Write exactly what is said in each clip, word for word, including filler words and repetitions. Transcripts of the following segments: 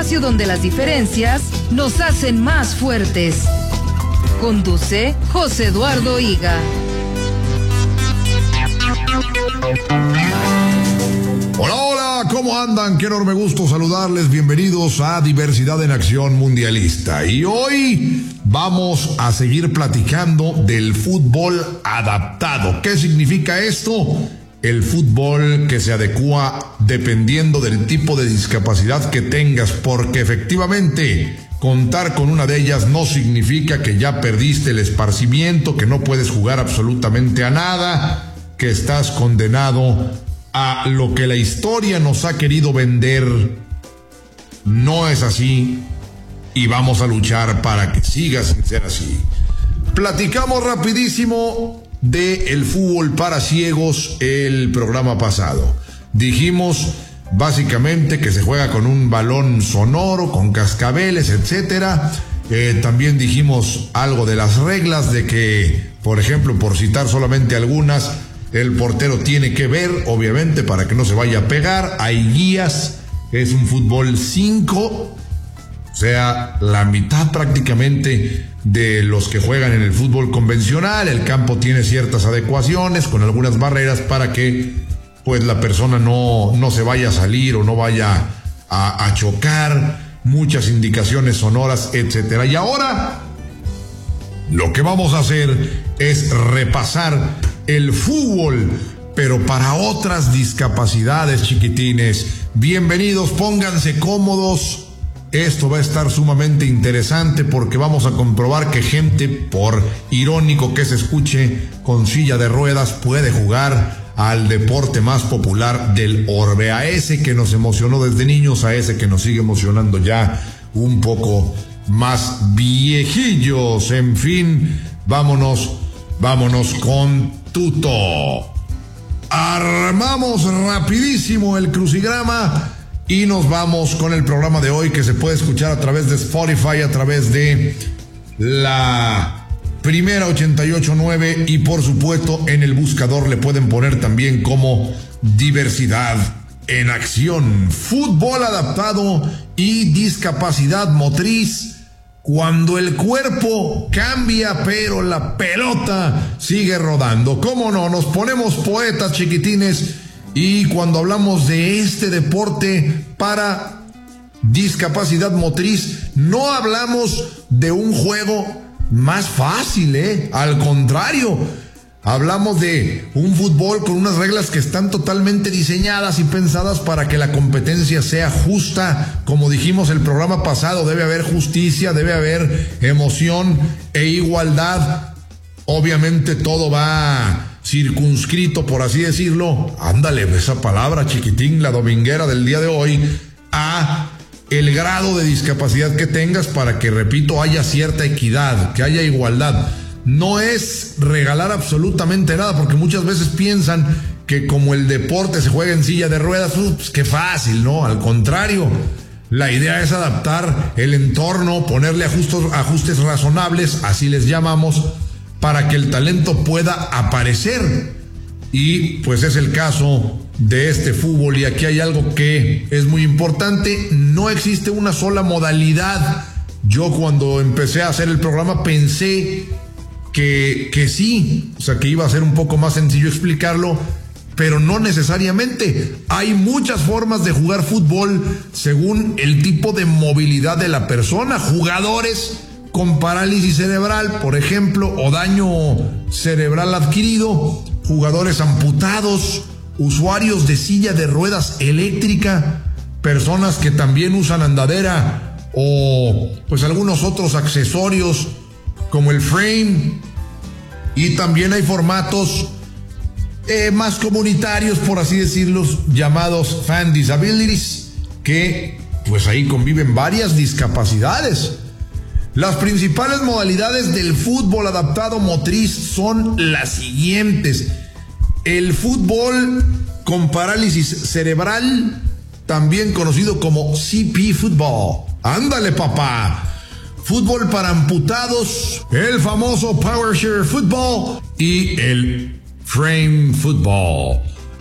espacio donde las diferencias nos hacen más fuertes. Conduce José Eduardo Higa. Hola, hola, ¿cómo andan? Qué enorme gusto saludarles. Bienvenidos a Diversidad en Acción Mundialista. Y hoy vamos a seguir platicando del fútbol adaptado. ¿Qué significa esto? El fútbol que se adecua dependiendo del tipo de discapacidad que tengas, porque efectivamente contar con una de ellas no significa que ya perdiste el esparcimiento, que no puedes jugar absolutamente a nada, que estás condenado a lo que la historia nos ha querido vender. No es así y vamos a luchar para que siga sin ser así. Platicamos rapidísimo de el fútbol para ciegos el programa pasado. Dijimos básicamente que se juega con un balón sonoro, con cascabeles, etcétera. Eh, también dijimos algo de las reglas, de que, por ejemplo, por citar solamente algunas, el portero tiene que ver, obviamente, para que no se vaya a pegar. Hay guías, es un fútbol cinco, o sea, la mitad prácticamente de los que juegan en el fútbol convencional. El campo tiene ciertas adecuaciones con algunas barreras para que pues la persona no, no se vaya a salir o no vaya a, a chocar. Muchas indicaciones sonoras, etcétera. Y ahora lo que vamos a hacer es repasar el fútbol, pero para otras discapacidades, chiquitines. Bienvenidos, pónganse cómodos. Esto va a estar sumamente interesante porque vamos a comprobar que gente, por irónico que se escuche, con silla de ruedas puede jugar al deporte más popular del orbe, a ese que nos emocionó desde niños, a ese que nos sigue emocionando ya un poco más viejillos. En fin, vámonos, vámonos con tuto. Armamos rapidísimo el crucigrama y nos vamos con el programa de hoy, que se puede escuchar a través de Spotify, a través de la Primera ochenta y ocho punto nueve, y por supuesto en el buscador le pueden poner también como Diversidad en Acción. Fútbol adaptado y discapacidad motriz. Cuando el cuerpo cambia, pero la pelota sigue rodando. ¿Cómo no? Nos ponemos poetas, chiquitines. Y cuando hablamos de este deporte para discapacidad motriz, no hablamos de un juego más fácil, ¿eh? Al contrario, hablamos de un fútbol con unas reglas que están totalmente diseñadas y pensadas para que la competencia sea justa. Como dijimos el programa pasado, debe haber justicia, debe haber emoción e igualdad. Obviamente todo va circunscrito, por así decirlo, ándale, esa palabra, chiquitín, la dominguera del día de hoy, a el grado de discapacidad que tengas, para que, repito, haya cierta equidad, que haya igualdad. No es regalar absolutamente nada, porque muchas veces piensan que como el deporte se juega en silla de ruedas, pues qué fácil, ¿no? Al contrario, la idea es adaptar el entorno, ponerle ajustes, ajustes razonables, así les llamamos, para que el talento pueda aparecer. Y pues es el caso de este fútbol. Y aquí hay algo que es muy importante: no existe una sola modalidad. Yo cuando empecé a hacer el programa pensé que, que sí, o sea que iba a ser un poco más sencillo explicarlo, pero no necesariamente. Hay muchas formas de jugar fútbol según el tipo de movilidad de la persona. Jugadores con parálisis cerebral, por ejemplo, o daño cerebral adquirido, jugadores amputados, usuarios de silla de ruedas eléctrica, personas que también usan andadera, o pues algunos otros accesorios como el frame. Y también hay formatos eh, más comunitarios, por así decirlo, llamados fan disabilities, que pues ahí conviven varias discapacidades. Las principales modalidades del fútbol adaptado motriz son las siguientes: el fútbol con parálisis cerebral, también conocido como C P Football. Ándale, papá. Fútbol para amputados, el famoso Power Share Football y el Frame Football.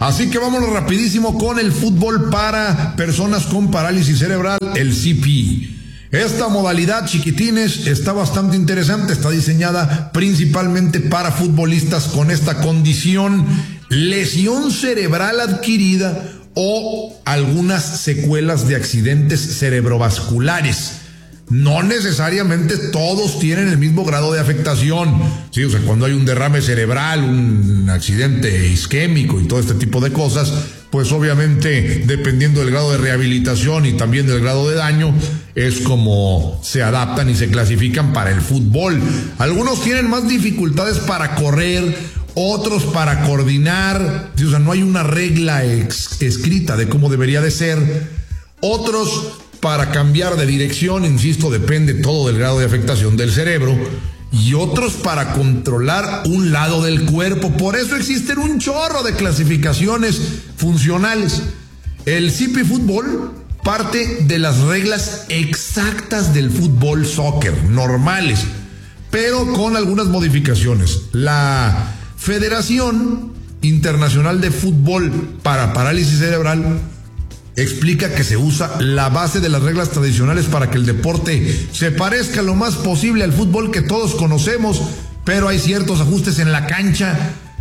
Así que vámonos rapidísimo con el fútbol para personas con parálisis cerebral, el C P. Esta modalidad, chiquitines, está bastante interesante. Está diseñada principalmente para futbolistas con esta condición, lesión cerebral adquirida o algunas secuelas de accidentes cerebrovasculares. No necesariamente todos tienen el mismo grado de afectación. Sí, o sea, cuando hay un derrame cerebral, un accidente isquémico y todo este tipo de cosas, pues obviamente, dependiendo del grado de rehabilitación y también del grado de daño, es como se adaptan y se clasifican para el fútbol. Algunos tienen más dificultades para correr, otros para coordinar. Sí, o sea, no hay una regla ex- escrita de cómo debería de ser. Otros para cambiar de dirección, insisto, depende todo del grado de afectación del cerebro, y otros para controlar un lado del cuerpo. Por eso existen un chorro de clasificaciones funcionales. El C P fútbol parte de las reglas exactas del fútbol soccer, normales, pero con algunas modificaciones. La Federación Internacional de Fútbol para Parálisis Cerebral explica que se usa la base de las reglas tradicionales para que el deporte se parezca lo más posible al fútbol que todos conocemos, pero hay ciertos ajustes en la cancha,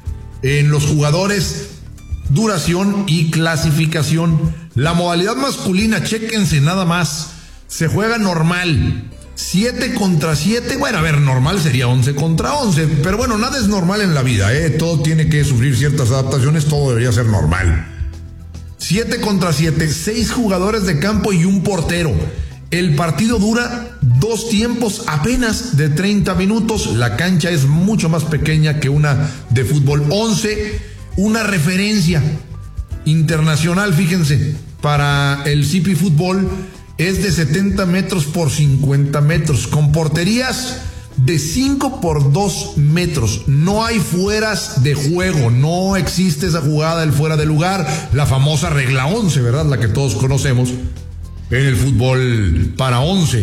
en los jugadores, duración y clasificación. La modalidad masculina, chéquense nada más, se juega normal, siete contra siete. Bueno, a ver, normal sería once contra once, pero bueno, nada es normal en la vida, ¿eh? Todo tiene que sufrir ciertas adaptaciones, todo debería ser normal. siete contra siete, seis jugadores de campo y un portero. El partido dura dos tiempos apenas de treinta minutos. La cancha es mucho más pequeña que una de fútbol once. Una referencia internacional, fíjense, para el C P fútbol es de setenta metros por cincuenta metros, con porterías de cinco por dos metros. No hay fueras de juego, no existe esa jugada del fuera de lugar, la famosa regla once, ¿verdad? La que todos conocemos en el fútbol para once.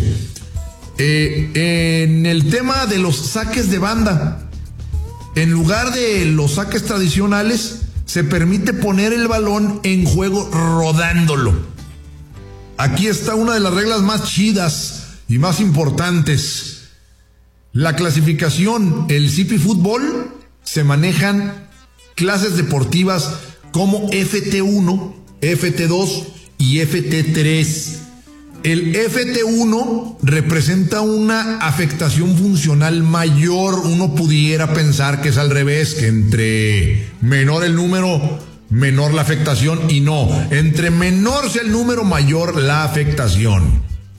Eh, en el tema de los saques de banda, en lugar de los saques tradicionales, se permite poner el balón en juego rodándolo. Aquí está una de las reglas más chidas y más importantes. La clasificación, el C P fútbol, se manejan clases deportivas como F T uno, F T dos y F T tres. El F T uno representa una afectación funcional mayor. Uno pudiera pensar que es al revés, que entre menor el número, menor la afectación, y no, entre menor sea el número, mayor la afectación.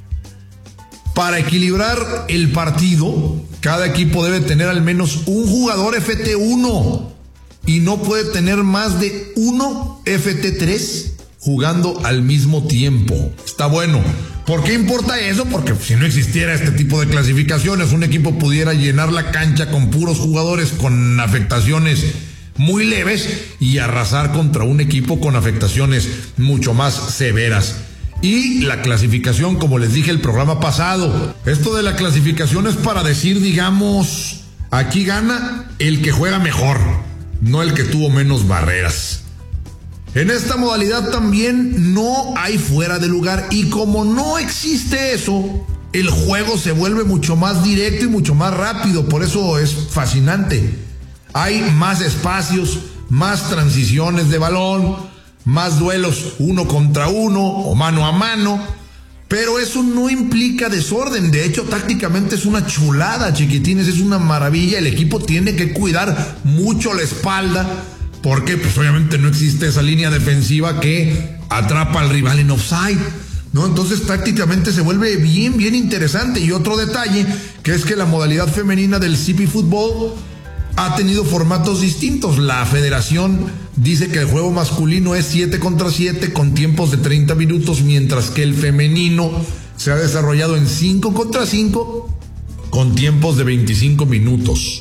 Para equilibrar el partido, cada equipo debe tener al menos un jugador F T uno y no puede tener más de uno F T tres jugando al mismo tiempo. Está bueno. ¿Por qué importa eso? Porque si no existiera este tipo de clasificaciones, un equipo pudiera llenar la cancha con puros jugadores con afectaciones muy leves y arrasar contra un equipo con afectaciones mucho más severas. Y la clasificación, como les dije el programa pasado, esto de la clasificación es para decir, digamos, aquí gana el que juega mejor, no el que tuvo menos barreras. En esta modalidad también no hay fuera de lugar, y como no existe eso, el juego se vuelve mucho más directo y mucho más rápido. Por eso es fascinante. Hay más espacios, más transiciones de balón, más duelos uno contra uno o mano a mano, pero eso no implica desorden. De hecho, tácticamente es una chulada, chiquitines, es una maravilla. El equipo tiene que cuidar mucho la espalda, porque pues obviamente no existe esa línea defensiva que atrapa al rival en offside, ¿no? Entonces tácticamente se vuelve bien, bien interesante. Y otro detalle, que es que la modalidad femenina del C P fútbol ha tenido formatos distintos. La federación dice que el juego masculino es siete contra siete con tiempos de treinta minutos, mientras que el femenino se ha desarrollado en cinco contra cinco con tiempos de veinticinco minutos.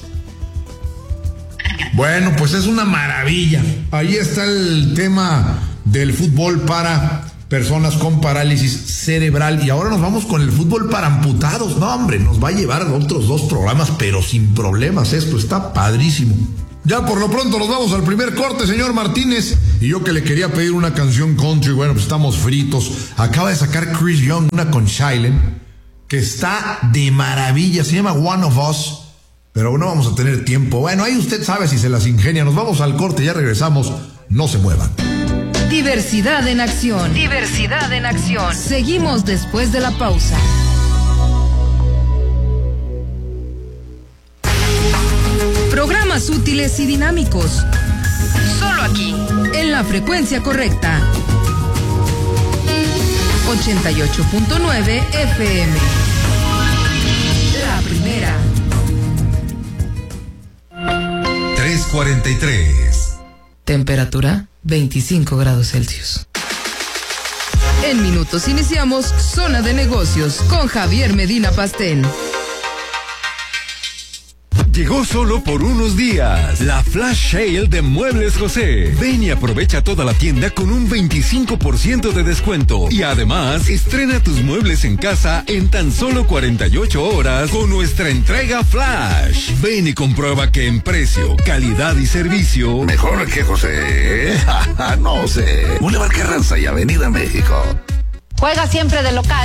Bueno, pues es una maravilla. Ahí está el tema del fútbol para personas con parálisis cerebral. Y ahora nos vamos con el fútbol para amputados. No, hombre, nos va a llevar otros dos programas, pero sin problemas. Esto está padrísimo. Ya por lo pronto nos vamos al primer corte, señor Martínez. Y yo que le quería pedir una canción country, bueno, pues estamos fritos. Acaba de sacar Chris Young una con Shailen, que está de maravilla, se llama One of Us, pero no vamos a tener tiempo. Bueno, ahí usted sabe si se las ingenia. Nos vamos al corte, ya regresamos, no se muevan. Diversidad en acción. Diversidad en acción. Seguimos después de la pausa. Programas útiles y dinámicos. Solo aquí, en la frecuencia correcta. ochenta y ocho punto nueve F M. La primera. tres cuarenta y tres. Temperatura veinticinco grados Celsius. En minutos iniciamos Zona de Negocios con Javier Medina Pastel. Llegó solo por unos días la Flash Sale de Muebles José. Ven y aprovecha toda la tienda con un veinticinco por ciento de descuento. Y además, estrena tus muebles en casa en tan solo cuarenta y ocho horas con nuestra entrega Flash. Ven y comprueba que en precio, calidad y servicio... Mejor que José. No sé. Boulevard Carranza y Avenida México. Juega siempre de local.